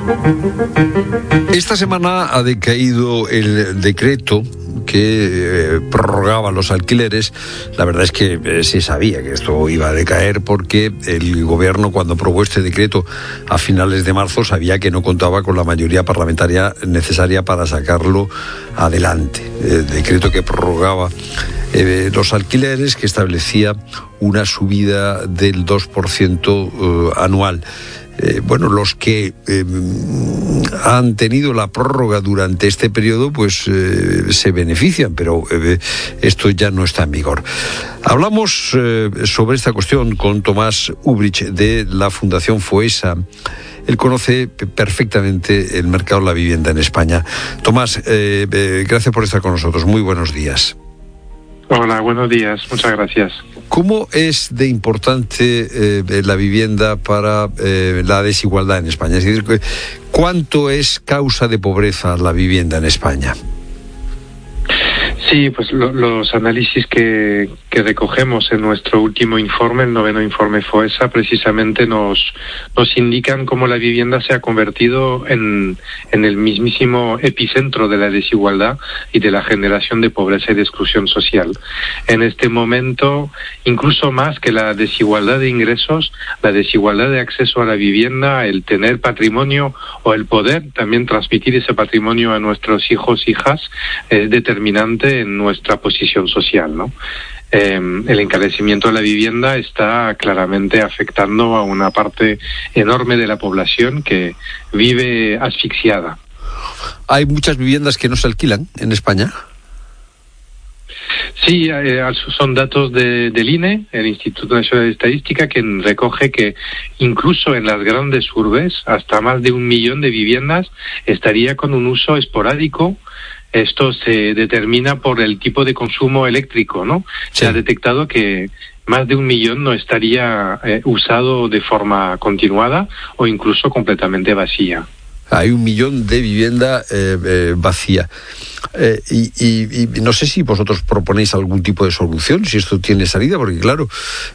Esta semana ha decaído el decreto que prorrogaba los alquileres. La verdad es que se sabía que esto iba a decaer porque el gobierno, cuando aprobó este decreto a finales de marzo, sabía que no contaba con la mayoría parlamentaria necesaria para sacarlo adelante. El decreto que prorrogaba los alquileres, que establecía una subida del 2% anual. Los que han tenido la prórroga durante este periodo, pues se benefician, pero esto ya no está en vigor. Hablamos sobre esta cuestión con Tomás Ubrich de la Fundación Foessa. Él conoce perfectamente el mercado de la vivienda en España. Tomás, gracias por estar con nosotros. Muy buenos días. Hola, buenos días. Muchas gracias. ¿Cómo es de importante la vivienda para la desigualdad en España? Es decir, ¿cuánto es causa de pobreza la vivienda en España? Sí, pues los análisis que recogemos en nuestro último informe, el 9º informe Foessa, precisamente nos indican cómo la vivienda se ha convertido en el mismísimo epicentro de la desigualdad y de la generación de pobreza y de exclusión social. En este momento, incluso más que la desigualdad de ingresos, la desigualdad de acceso a la vivienda, el tener patrimonio o el poder también transmitir ese patrimonio a nuestros hijos, hijas, es determinante en nuestra posición social, ¿no? El encarecimiento de la vivienda está claramente afectando a una parte enorme de la población que vive asfixiada. ¿Hay muchas viviendas que no se alquilan en España? Sí, son datos del INE, el Instituto Nacional de Estadística, quien recoge que incluso en las grandes urbes, hasta más de 1 millón de viviendas estaría con un uso esporádico. Esto se determina por el tipo de consumo eléctrico, ¿no? Sí. Se ha detectado que más de 1 millón no estaría usado de forma continuada o incluso completamente vacía. Hay 1 millón de vivienda vacía. Y no sé si vosotros proponéis algún tipo de solución, si esto tiene salida, porque claro,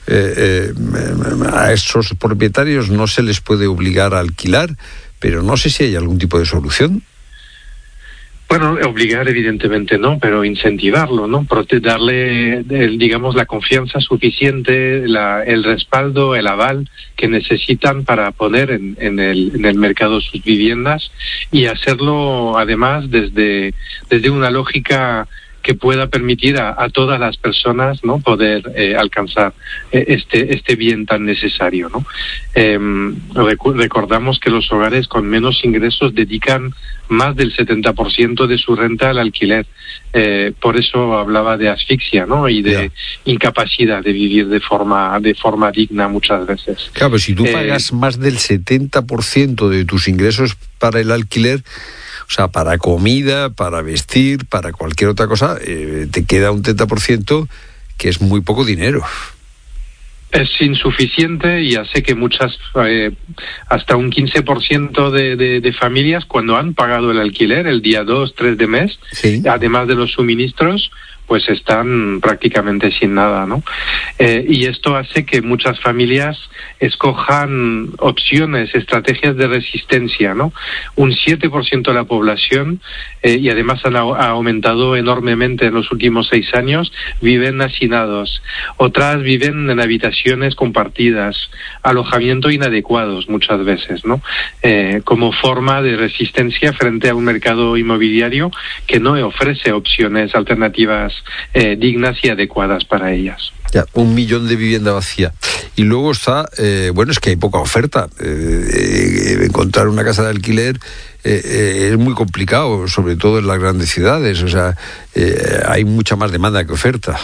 a esos propietarios no se les puede obligar a alquilar, pero no sé si hay algún tipo de solución. Bueno, obligar evidentemente no, pero incentivarlo, ¿no? Darle, digamos, la confianza suficiente, el respaldo, el aval que necesitan para poner en el mercado sus viviendas y hacerlo además desde una lógica que pueda permitir a todas las personas, ¿no?, poder alcanzar este bien tan necesario, ¿no? Recordamos que los hogares con menos ingresos dedican más del 70% de su renta al alquiler. Por eso hablaba de asfixia, ¿no?, y de incapacidad de vivir de forma digna muchas veces. Claro, pero si tú pagas más del 70% de tus ingresos para el alquiler, o sea, para comida, para vestir, para cualquier otra cosa, te queda un 30% que es muy poco dinero. Es insuficiente y hace que muchas, hasta un 15% de familias, cuando han pagado el alquiler el día 2, 3 de mes, sí, además de los suministros, pues están prácticamente sin nada, ¿no? Y esto hace que muchas familias escojan opciones, estrategias de resistencia, ¿no? Un 7% de la población, y además ha aumentado enormemente en los últimos 6 años, viven hacinados. Otras viven en habitaciones compartidas, alojamiento inadecuados muchas veces, ¿no? Como forma de resistencia frente a un mercado inmobiliario que no ofrece opciones alternativas dignas y adecuadas para ellas. Ya, 1 millón de vivienda vacía. Y luego está, es que hay poca oferta. Encontrar una casa de alquiler es muy complicado, sobre todo en las grandes ciudades. O sea, hay mucha más demanda que oferta.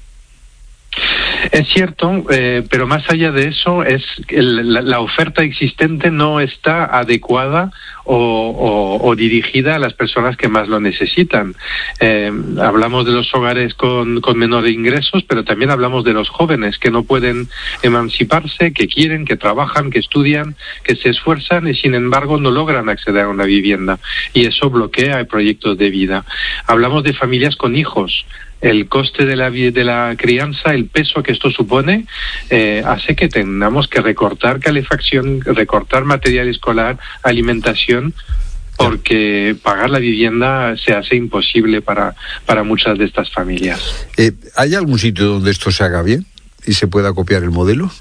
Es cierto, pero más allá de eso, la oferta existente no está adecuada o dirigida a las personas que más lo necesitan. Hablamos de los hogares con menores ingresos, pero también hablamos de los jóvenes que no pueden emanciparse, que quieren, que trabajan, que estudian, que se esfuerzan y sin embargo no logran acceder a una vivienda. Y eso bloquea proyectos de vida. Hablamos de familias con hijos. el coste de la crianza, el peso que esto supone, hace que tengamos que recortar calefacción, recortar material escolar, alimentación, porque pagar la vivienda se hace imposible para muchas de estas familias. ¿Hay algún sitio donde esto se haga bien y se pueda copiar el modelo?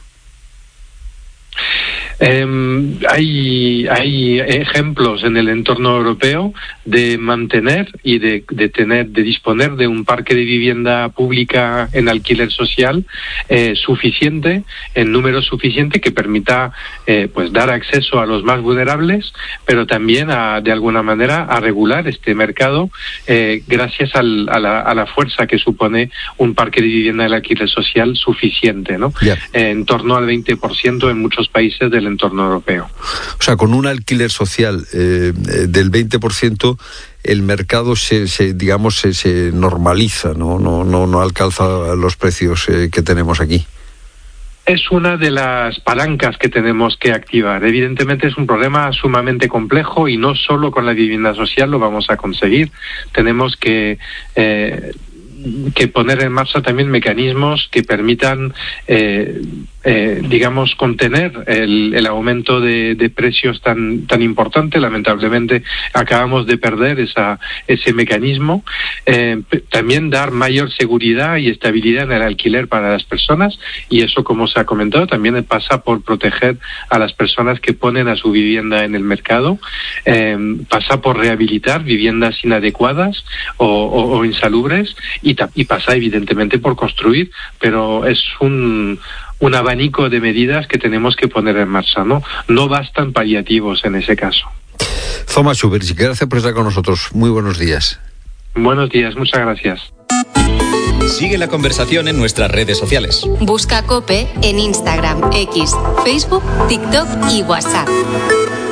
Hay ejemplos en el entorno europeo de mantener y de disponer de un parque de vivienda pública en alquiler social suficiente, en número suficiente, que permita pues dar acceso a los más vulnerables, pero también de alguna manera a regular este mercado gracias a la fuerza que supone un parque de vivienda en alquiler social suficiente, ¿no? En torno al 20% en muchos países del entorno europeo. O sea, con un alquiler social del 20%, el mercado se normaliza, no alcanza los precios que tenemos aquí. Es una de las palancas que tenemos que activar. Evidentemente es un problema sumamente complejo y no solo con la vivienda social lo vamos a conseguir. Tenemos que poner en marcha también mecanismos que permitan contener el aumento de precios tan importante. Lamentablemente acabamos de perder ese mecanismo. También dar mayor seguridad y estabilidad en el alquiler para las personas, y eso, como se ha comentado, también pasa por proteger a las personas que ponen a su vivienda en el mercado. Pasa por rehabilitar viviendas inadecuadas o insalubres, y pasa evidentemente por construir, pero es un abanico de medidas que tenemos que poner en marcha, ¿no? No bastan paliativos en ese caso. Thomas Schubert, gracias por estar con nosotros. Muy buenos días. Buenos días, muchas gracias. Sigue la conversación en nuestras redes sociales. Busca COPE en Instagram, X, Facebook, TikTok y WhatsApp.